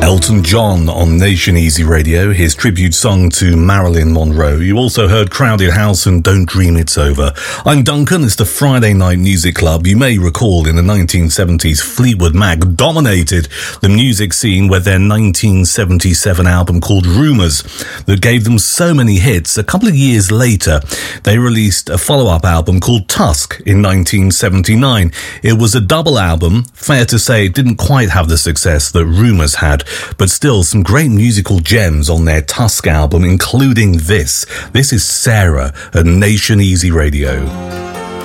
Elton John on Nation Easy Radio, his tribute song to Marilyn Monroe. You also heard Crowded House and Don't Dream It's Over. I'm Duncan, it's the Friday Night Music Club. You may recall in the 1970s, Fleetwood Mac dominated the music scene with their 1977 album called Rumours that gave them so many hits. A couple of years later, they released a follow-up album called Tusk in 1979. It was a double album. Fair to say it didn't quite have the success that Rumours had, but still some great musical gems on their Tusk album, including this. This is Sarah at Nation Easy Radio.